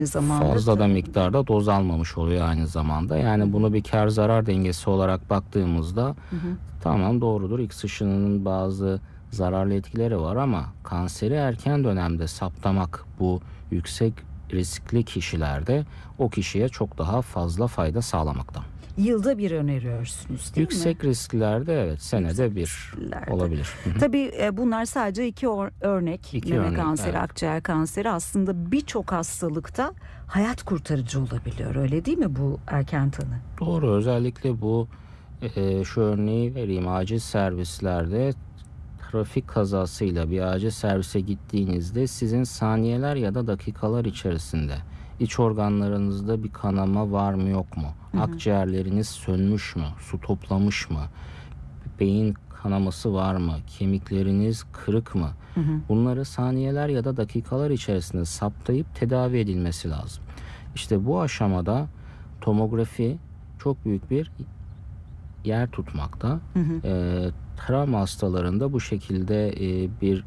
zamanda fazla da miktarda doz almamış oluyor aynı zamanda. Yani bunu bir kar zarar dengesi olarak baktığımızda tamam, doğrudur. X ışınının bazı zararlı etkileri var ama kanseri erken dönemde saptamak bu yüksek riskli kişilerde o kişiye çok daha fazla fayda sağlamakta. Yılda bir öneriyorsunuz, değil mi? Yüksek risklerde evet, senede bir risklerde olabilir. Tabii bunlar sadece iki örnek. İki Meme örnek, kanseri, evet. akciğer kanseri aslında birçok hastalıkta hayat kurtarıcı olabiliyor. Öyle değil mi bu erken tanı? Doğru, özellikle bu şu örneği vereyim. Acil servislerde trafik kazasıyla bir acil servise gittiğinizde sizin saniyeler ya da dakikalar içerisinde iç organlarınızda bir kanama var mı yok mu? Akciğerleriniz sönmüş mü? Su toplamış mı? Beyin kanaması var mı? Kemikleriniz kırık mı? Bunları saniyeler ya da dakikalar içerisinde saptayıp tedavi edilmesi lazım. İşte bu aşamada tomografi çok büyük bir yer tutmakta. Travma hastalarında bu şekilde bir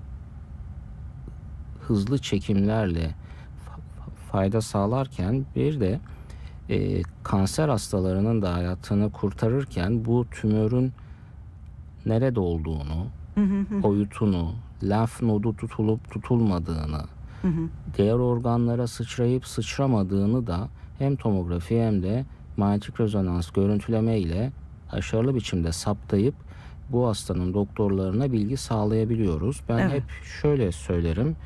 hızlı çekimlerle fayda sağlarken bir de kanser hastalarının da hayatını kurtarırken bu tümörün nerede olduğunu, boyutunu, lenf nodu tutulup tutulmadığını, diğer organlara sıçrayıp sıçramadığını da hem tomografi hem de manyetik rezonans görüntüleme ile başarılı biçimde saptayıp bu hastanın doktorlarına bilgi sağlayabiliyoruz. Ben hep şöyle söylerim.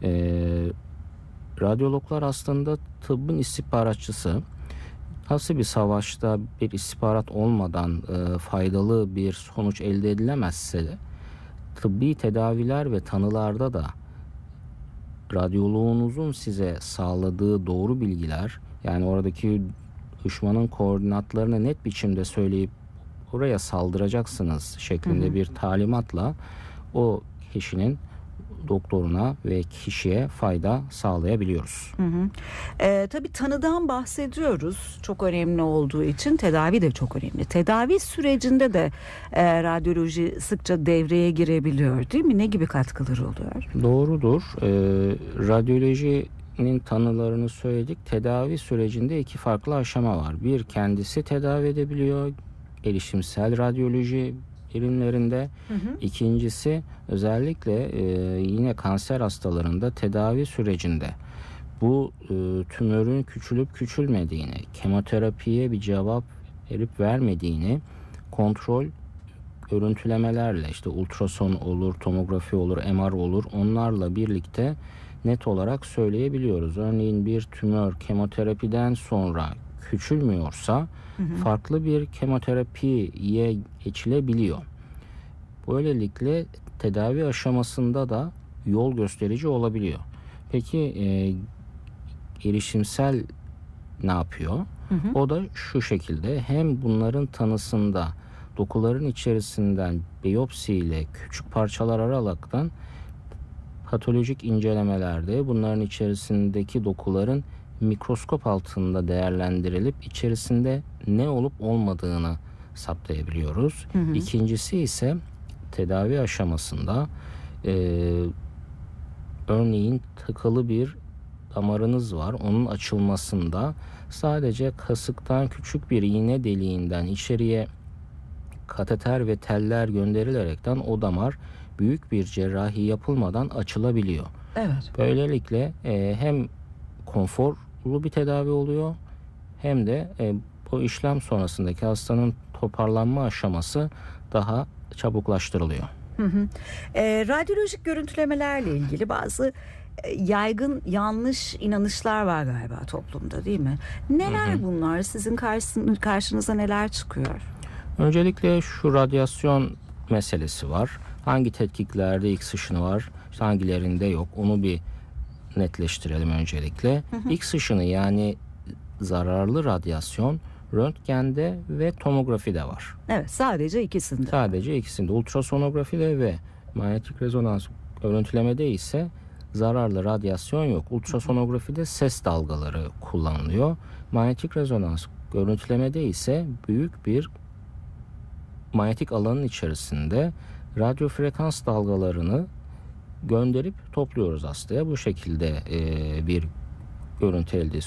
Radyologlar aslında tıbbın istihbaratçısı. Nasıl bir savaşta bir istihbarat olmadan faydalı bir sonuç elde edilemezse, tıbbi tedaviler ve tanılarda da radyoloğunuzun size sağladığı doğru bilgiler, yani oradaki düşmanın koordinatlarını net biçimde söyleyip oraya saldıracaksınız şeklinde bir talimatla o kişinin doktoruna ve kişiye fayda sağlayabiliyoruz. Tabii tanıdan bahsediyoruz. Çok önemli olduğu için tedavi de çok önemli. Tedavi sürecinde de radyoloji sıkça devreye girebiliyor, değil mi? Ne gibi katkıları oluyor? Doğrudur. Radyolojinin tanılarını söyledik. Tedavi sürecinde iki farklı aşama var. Bir, kendisi tedavi edebiliyor gelişimsel radyoloji birimlerinde. İkincisi, özellikle yine kanser hastalarında tedavi sürecinde bu tümörün küçülüp küçülmediğini, kemoterapiye bir cevap verip vermediğini kontrol görüntülemelerle, işte ultrason olur, tomografi olur, MR olur, onlarla birlikte net olarak söyleyebiliyoruz. Örneğin bir tümör kemoterapiden sonra küçülmüyorsa farklı bir kemoterapiye geçilebiliyor. Böylelikle tedavi aşamasında da yol gösterici olabiliyor. Peki gelişimsel ne yapıyor? O da şu şekilde, hem bunların tanısında dokuların içerisinden biyopsiyle küçük parçalar alaraktan patolojik incelemelerde bunların içerisindeki dokuların mikroskop altında değerlendirilip içerisinde ne olup olmadığını saptayabiliyoruz. İkincisi ise tedavi aşamasında örneğin tıkalı bir damarınız var. Onun açılmasında sadece kasıktan küçük bir iğne deliğinden içeriye kateter ve teller gönderilerekten o damar büyük bir cerrahi yapılmadan açılabiliyor. Evet. Böylelikle hem konforlu bir tedavi oluyor hem de bu işlem sonrasındaki hastanın toparlanma aşaması daha çabuklaştırılıyor. Radyolojik görüntülemelerle ilgili bazı yaygın yanlış inanışlar var galiba toplumda, değil mi? Neler bunlar? Sizin karşınıza neler çıkıyor? Öncelikle şu radyasyon meselesi var. Hangi tetkiklerde X ışını var, işte hangilerinde yok, onu bir netleştirelim öncelikle. X ışını, yani zararlı radyasyon, röntgende ve tomografide var. Evet, sadece ikisinde. Sadece ikisinde. Ultrasonografide ve manyetik rezonans görüntülemede ise zararlı radyasyon yok. Ultrasonografide ses dalgaları kullanılıyor. Manyetik rezonans görüntülemede ise büyük bir manyetik alanın içerisinde radyo frekans dalgalarını gönderip topluyoruz hastaya. Bu şekilde bir görüntü elde